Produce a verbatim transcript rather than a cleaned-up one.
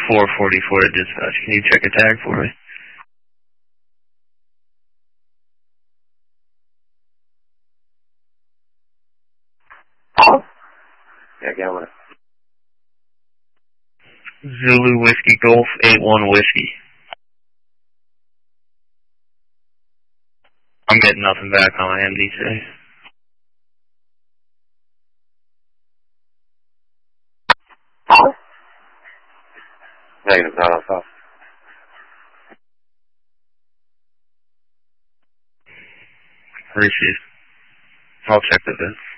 four forty-four to dispatch. Can you check a tag for me? Yeah, get on it. Zulu Whiskey Golf eight one Whiskey. I'm getting nothing back on my M D C. Negative, not on top. Received. I'll check the bin.